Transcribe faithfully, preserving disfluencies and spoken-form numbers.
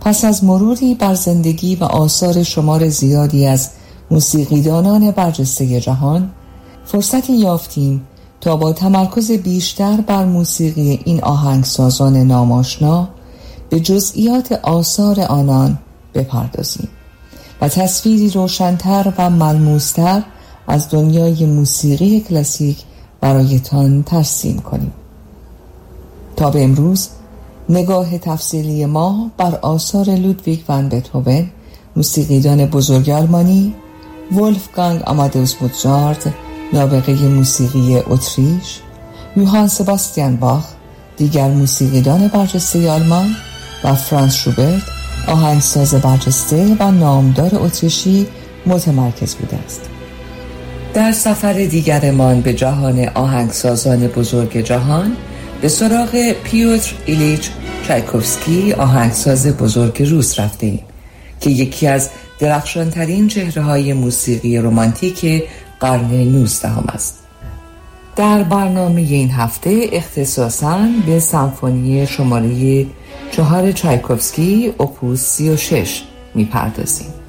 پس از مروری بر زندگی و آثار شمار زیادی از موسیقیدانان برجسته جهان، فرصتی یافتیم تا با تمرکز بیشتر بر موسیقی این آهنگسازان ناماشنا به جزئیات آثار آنان بپردازیم و تصویری روشن‌تر و ملموس‌تر از دنیای موسیقی کلاسیک برایتان ترسیم کنیم. تا به امروز نگاه تفصیلی ما بر آثار لودویگ ون بتهوون، موسیقیدان بزرگ آلمانی، ولفگانگ آمادئوس موزارت، نابغه موسیقی اتریش، یوهان سباستیان باخ، دیگر موسیقیدان برجسته آلمان، و فرانز شوبرت، آهنگساز برجسته و نامدار اتریشی متمرکز بوده است. در سفر دیگرمان به جهان آهنگسازان بزرگ جهان به سراغ پیوتر ایلیچ چایکوفسکی، آهنگساز بزرگ روس رفتیم که یکی از درخشانترین چهره‌های موسیقی رمانتیک قرن نوزدهم است. در برنامه این هفته اختصاصاً به سمفونی شماره چهار چایکوفسکی اپوس سی و شش می‌پردازیم.